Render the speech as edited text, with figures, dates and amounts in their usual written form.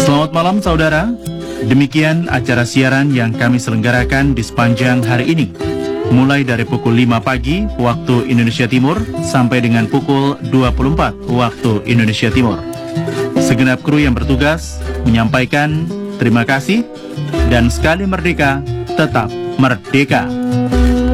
Selamat malam saudara, demikian acara siaran yang kami selenggarakan di sepanjang hari ini. Mulai dari pukul 5 pagi waktu Indonesia Timur sampai dengan pukul 24 waktu Indonesia Timur. Segenap kru yang bertugas menyampaikan terima kasih dan sekali merdeka, tetap merdeka.